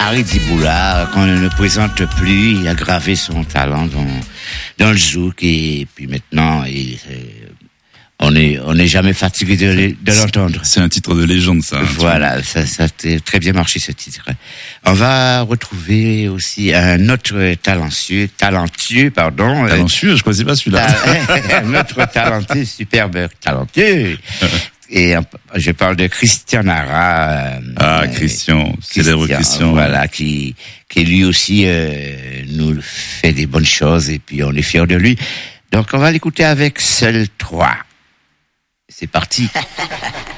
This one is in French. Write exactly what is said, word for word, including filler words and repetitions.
Marie Diboula, qu'on ne présente plus, il a gravé son talent dans, dans le zouk et puis maintenant, il, on est, on n'est jamais fatigué de, de l'entendre. C'est un titre de légende, ça. Hein, voilà, ça, ça a très bien marché, ce titre. On va retrouver aussi un autre talentueux, talentueux, pardon. Talentueux, je connaissais pas celui-là. Un autre talentueux, superbe talentueux. Et je parle de Christian Nara. Ah, euh, Christian, célèbre Christian. Voilà, qui, qui lui aussi euh, nous fait des bonnes choses et puis on est fiers de lui. Donc on va l'écouter avec Seul trois. C'est parti.